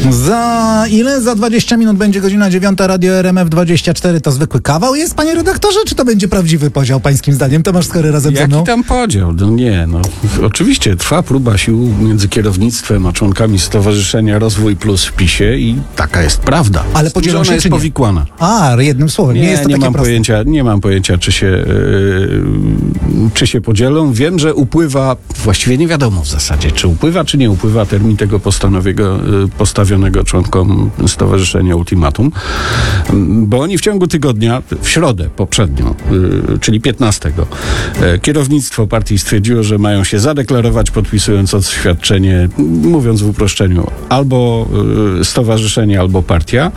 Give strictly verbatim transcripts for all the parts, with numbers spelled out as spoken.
Za ile? Za dwadzieścia minut będzie godzina dziewiąta, Radio R M F dwadzieścia cztery. To zwykły kawał jest, panie redaktorze, czy to będzie prawdziwy podział, pańskim zdaniem? Tomasz Skory razem ze mną. Jaki tam podział? No nie, no oczywiście trwa próba sił między kierownictwem a członkami Stowarzyszenia Rozwój Plus w PiSie i taka jest prawda. Ale podzielą się, jest czy nie? powikłana. A, jednym słowem. Nie, Nie, jest to nie takie mam proste. pojęcia, nie mam pojęcia, czy się, yy, czy się podzielą. Wiem, że upływa, właściwie nie wiadomo w zasadzie, czy upływa, czy nie upływa termin tego postanowionego, yy, postawionego członkom Stowarzyszenia ultimatum, bo oni w ciągu tygodnia, w środę poprzednią, yy, czyli piętnastego, yy, kierownictwo partii stwierdziło, że mają się zadeklarować, podpisując oświadczenie, mówiąc w uproszczeniu, albo yy, stowarzyszenie, albo partia.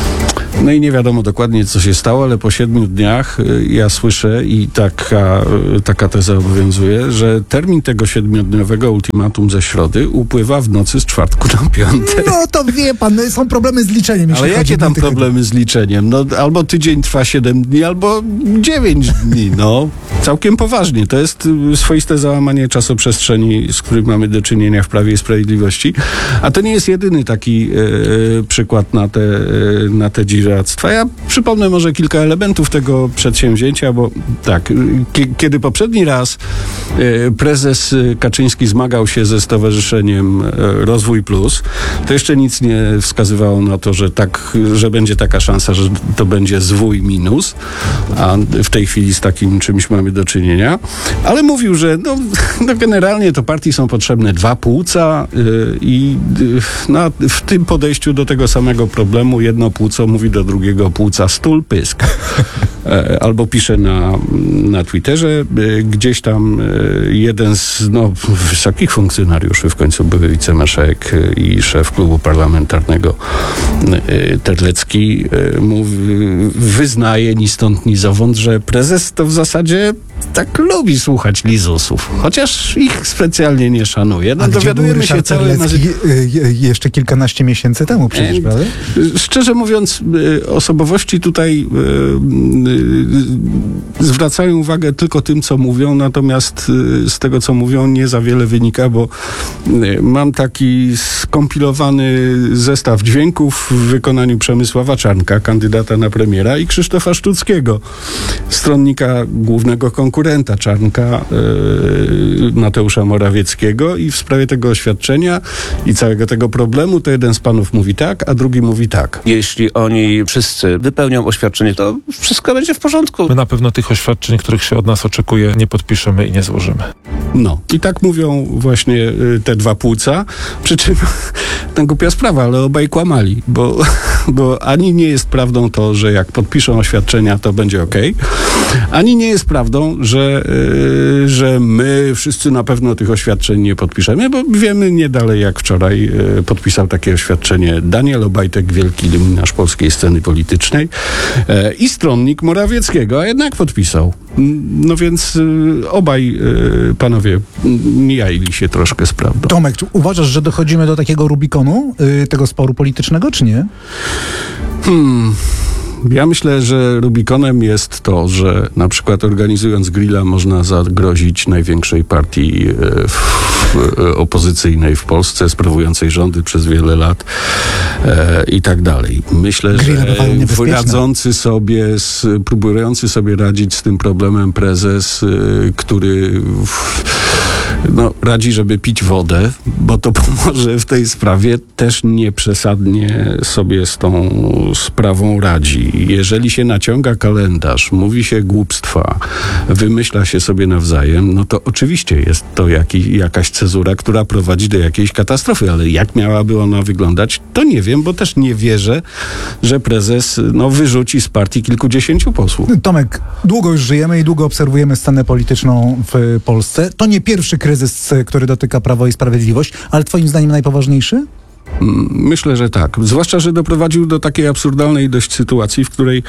No i nie wiadomo dokładnie, co się stało, ale po siedmiu dniach y, ja słyszę i taka, y, taka teza obowiązuje, że termin tego siedmiodniowego ultimatum ze środy upływa w nocy z czwartku na piątek. No to wie pan, są problemy z liczeniem. jeśli Ale chodzi jakie o tam tygodnie. problemy z liczeniem? No albo tydzień trwa siedem dni, albo dziewięć dni, no. Całkiem poważnie. To jest y, swoiste załamanie czasoprzestrzeni, z którym mamy do czynienia w Prawie i Sprawiedliwości. A to nie jest jedyny taki y, przykład na te, y, na te dziwactwa. Ja przypomnę może kilka elementów tego przedsięwzięcia, bo tak, ki- kiedy poprzedni raz y, prezes Kaczyński zmagał się ze Stowarzyszeniem y, Rozwój Plus, to jeszcze nic nie wskazywało na to, że tak, że będzie taka szansa, że to będzie zwój minus, a w tej chwili z takim czymś mamy do czynienia. Ale mówił, że no, no generalnie to partii są potrzebne dwa płuca y, i y, na, w tym podejściu do tego samego problemu jedno płuco mówi do drugiego płuca stul, pysk. E, albo pisze na, na Twitterze, e, gdzieś tam e, jeden z no, wysokich funkcjonariuszy, w końcu były wicemarszałek e, i szef klubu parlamentarnego e, Terlecki, e, mówi, wyznaje ni stąd ni zowąd, że prezes to w zasadzie tak lubi słuchać lizusów, chociaż ich specjalnie nie szanuje. No, A gdzie był dowiadujemy się Ryszard całe Terlecki y, y, jeszcze kilkanaście miesięcy temu przecież, E, prawda? Szczerze mówiąc, y, osobowości tutaj y, y, zwracają uwagę tylko tym, co mówią, natomiast y, z tego, co mówią, nie za wiele wynika, bo y, mam taki skompilowany zestaw dźwięków w wykonaniu Przemysława Czarnka, kandydata na premiera, i Krzysztofa Szczuckiego, stronnika głównego konkurenta Czarnka, y, Mateusza Morawieckiego, i w sprawie tego oświadczenia i całego tego problemu to jeden z panów mówi tak, a drugi mówi tak. Jeśli oni wszyscy wypełnią oświadczenie, to wszystko będzie w porządku. My na pewno tych oświadczeń, których się od nas oczekuje, nie podpiszemy i nie złożymy. No. I tak mówią właśnie y, te dwa płuca, przy czym to głupia sprawa, ale obaj kłamali, bo, bo ani nie jest prawdą to, że jak podpiszą oświadczenia, to będzie okej, ani nie jest prawdą, że, y, że my wszyscy na pewno tych oświadczeń nie podpiszemy, bo wiemy nie dalej jak wczoraj y, podpisał takie oświadczenie Daniel Obajtek, wielki iluminarz polskiej sceny politycznej y, i stronnik Morawieckiego, a jednak podpisał. No więc y, obaj y, panowie mijaili się troszkę z prawdą. Tomek, czy uważasz, że dochodzimy do takiego Rubikonu y, tego sporu politycznego, czy nie? Hmm... Ja myślę, że Rubikonem jest to, że na przykład organizując grilla można zagrozić największej partii e, w, e, opozycyjnej w Polsce, sprawującej rządy przez wiele lat e, i tak dalej. Myślę, Grille bywają że niebezpieczne. radzący sobie, z, próbujący sobie radzić z tym problemem prezes, e, który w, no, radzi, żeby pić wodę, bo to pomoże w tej sprawie, też nieprzesadnie sobie z tą sprawą radzi. Jeżeli się naciąga kalendarz, mówi się głupstwa, wymyśla się sobie nawzajem, no to oczywiście jest to jaki, jakaś cezura, która prowadzi do jakiejś katastrofy, ale jak miałaby ona wyglądać, to nie wiem, bo też nie wierzę, że prezes no, wyrzuci z partii kilkudziesięciu posłów. Tomek, długo już żyjemy i długo obserwujemy scenę polityczną w Polsce. To nie pierwszy kryzys, który dotyka Prawo i Sprawiedliwość, ale twoim zdaniem najpoważniejszy? Myślę, że tak. Zwłaszcza, że doprowadził do takiej absurdalnej dość sytuacji, w której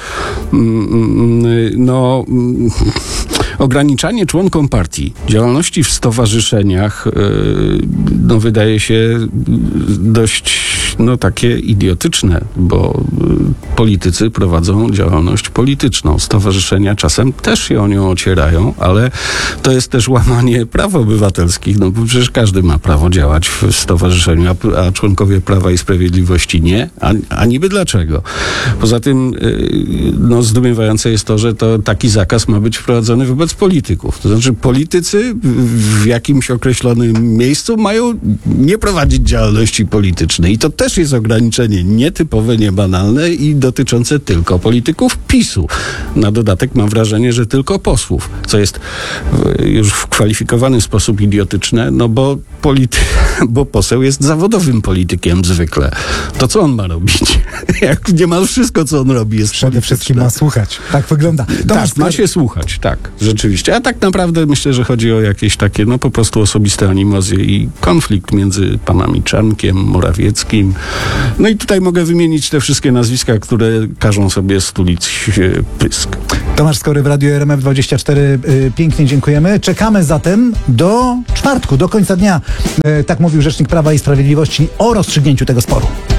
no, ograniczanie członkom partii działalności w stowarzyszeniach no, wydaje się dość być no takie idiotyczne, bo y, politycy prowadzą działalność polityczną. Stowarzyszenia czasem też się o nią ocierają, ale to jest też łamanie praw obywatelskich, no bo przecież każdy ma prawo działać w stowarzyszeniu, a, a członkowie Prawa i Sprawiedliwości nie, a, a niby dlaczego? Poza tym y, no zdumiewające jest to, że to taki zakaz ma być wprowadzony wobec polityków. To znaczy politycy w, w jakimś określonym miejscu mają nie prowadzić działalności politycznej. I to też jest ograniczenie nietypowe, niebanalne i dotyczące tylko polityków PiSu. Na dodatek mam wrażenie, że tylko posłów, co jest już w kwalifikowany sposób idiotyczne, no bo, polity- bo poseł jest zawodowym politykiem zwykle. To co on ma robić? Jak niemal wszystko, co on robi, jest Przede wszystkim polityczne. ma słuchać. Tak wygląda. Tomasz, Tak, ma się słuchać, tak, rzeczywiście. A tak naprawdę myślę, że chodzi o jakieś takie, no po prostu osobiste animozje i konflikt między panami Czarnkiem, Morawieckim. No i tutaj mogę wymienić te wszystkie nazwiska, które każą sobie stulić e, pysk. Tomasz Skory w Radiu R M F dwadzieścia cztery. Y, pięknie dziękujemy. Czekamy zatem do czwartku, do końca dnia. Y, tak mówił rzecznik Prawa i Sprawiedliwości o rozstrzygnięciu tego sporu.